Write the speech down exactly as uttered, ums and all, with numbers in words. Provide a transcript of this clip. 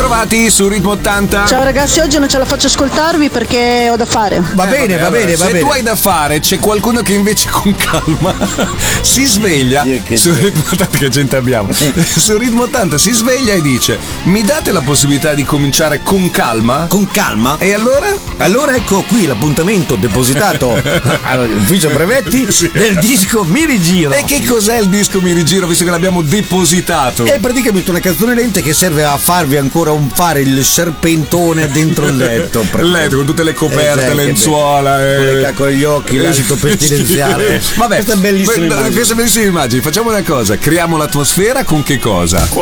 Bentrovati su Ritmo ottanta. Ciao ragazzi, oggi non ce la faccio ascoltarvi perché ho da fare. Va Eh, bene, vabbè, va bene, allora, va se bene. tu hai da fare, c'è qualcuno che invece con calma si sveglia Dio, che su Ritmo ottanta, che gente abbiamo. Su Ritmo ottanta si sveglia e dice: mi date la possibilità di cominciare con calma? Con calma. E allora? Allora ecco qui l'appuntamento depositato all'ufficio brevetti Sì. del disco Mi rigiro. E che cos'è il disco Mi rigiro, visto che l'abbiamo depositato? È praticamente una canzone lenta che serve a farvi ancora un fare il serpentone dentro il letto. Il letto con tutte le coperte, Eh, sì, lenzuola, che be- con le caccole agli occhi, l'alito pestilenziale. Vabbè, questa è bellissima que- immagine. questa è bellissima immagine. Facciamo una cosa, creiamo l'atmosfera con che cosa?